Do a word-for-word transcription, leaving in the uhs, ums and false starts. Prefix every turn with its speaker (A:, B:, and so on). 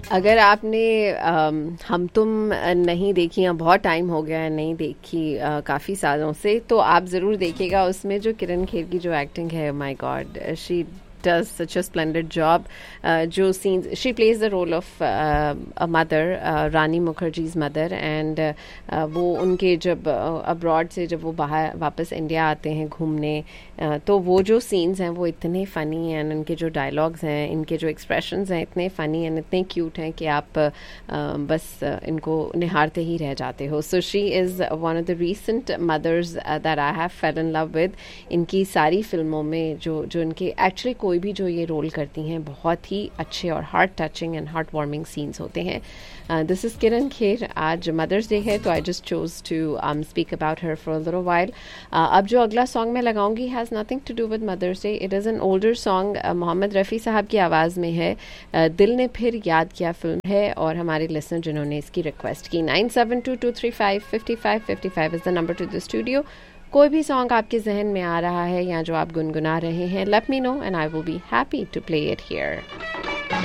A: अगर आपने अम, हम तुम नहीं देखी या बहुत टाइम हो गया है नहीं देखी काफ़ी सालों से, तो आप ज़रूर देखिएगा। उसमें जो किरण खेर की जो एक्टिंग है, my God, she does such a splendid job. uh, जो scenes she plays the role of uh, a mother, uh, Rani Mukherjee's mother, and uh, uh, वो उनके जब अब्रॉड uh, से जब वो बाहर वापस इंडिया आते हैं घूमने, uh, तो वो जो scenes हैं वो इतने फ़नी हैं, इनके जो डायलॉग्स हैं, इनके जो एक्सप्रेशंस हैं इतने फ़नी एंड इतने क्यूट हैं कि आप uh, बस uh, इनको निहारते ही रह जाते हो. So she is one of the recent mother's that I have fail in love with. इनकी सारी फिल्मों में जो जो इनके एक्चुअली कोई भी जो ये रोल करती हैं बहुत ही अच्छे और heart touching and heart warming scenes होते हैं. दिस इज़ किरण खेर. आज मदर्स डे है तो I just chose to speak about her for a little while. अब जो अगला सॉन्ग मैं लगाऊंगी has nothing to do with mother's day. It is an older song. Mohammad Rafi साहब की आवाज़ में है. uh, दिल ने फिर याद किया फिल्म है, और हमारे लिसनर जिन्होंने इसकी रिक्वेस्ट की, nine seven to to three five fifty five fifty five is the number two the studio. कोई भी सॉन्ग आपके जहन में आ रहा है या जो आप गुनगुना रहे हैं, let me know and I will be happy to play it here.